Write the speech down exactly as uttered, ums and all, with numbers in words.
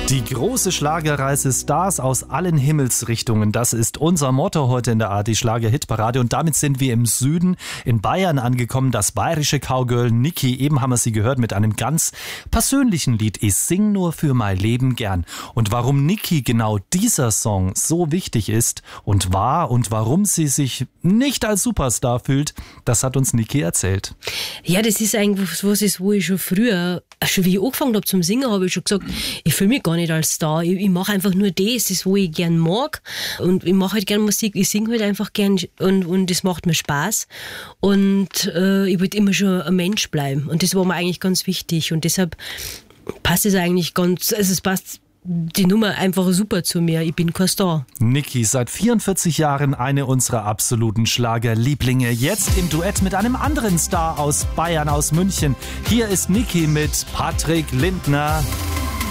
Die große Schlagerreise, Stars aus allen Himmelsrichtungen, das ist unser Motto heute in der A R D Schlager-Hitparade. Und damit sind wir im Süden in Bayern angekommen. Das bayerische Cowgirl Niki, eben haben wir sie gehört mit einem ganz persönlichen Lied. Ich sing nur für mein Leben gern. Und warum Niki genau dieser Song so wichtig ist und war und warum sie sich nicht als Superstar fühlt, das hat uns Niki erzählt. Ja, das ist eigentlich was, ist, wo ich schon früher, schon wie ich angefangen habe zum Singen, habe ich schon gesagt, ich fühle mich gar nicht als Star. Ich, ich mache einfach nur das, das, wo ich gern mag. Und ich mache halt gern Musik, ich singe halt einfach gern und, und das macht mir Spaß. Und äh, ich wollte immer schon ein Mensch bleiben. Und das war mir eigentlich ganz wichtig. Und deshalb passt es eigentlich ganz, also es passt die Nummer einfach super zu mir. Ich bin kein Star. Niki, seit vierundvierzig Jahren eine unserer absoluten Schlagerlieblinge. Jetzt im Duett mit einem anderen Star aus Bayern, aus München. Hier ist Niki mit Patrick Lindner.